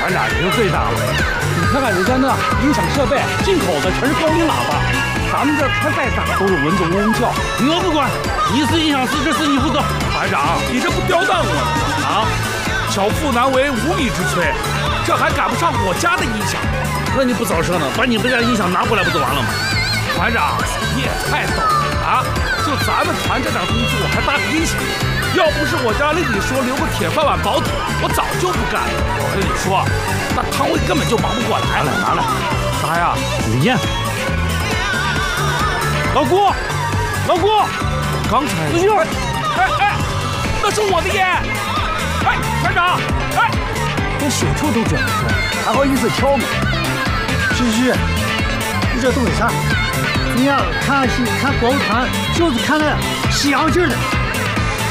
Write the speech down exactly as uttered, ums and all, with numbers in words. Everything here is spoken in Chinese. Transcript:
团长已经最大了， 你看看人家那音响设备，进口的全是高音喇叭，咱们这船再大都是蚊子嗡嗡叫。 我不管，你是音响师，这事你负责。团长，你这不刁难我了啊？巧妇难为无米之炊，这还赶不上我家的音响。 那你不早说呢，把你们家音响拿过来不就完了吗？ 团长，你也太逗了啊！就咱们团这点工作还搭音响，要不是我家丽丽说留个铁饭碗保底，我早就不干了。我跟你说，那汤唯根本就忙不过来了。 拿来， 啥呀？ 你烟。 老郭，老郭，刚才子俊， 哎哎，那是我的烟。哎，团长，哎， 连血臭都卷不出来，还好意思挑吗？ 旭旭，你这都是啥？你呀，看戏看国舞团，就是看那西洋剧的。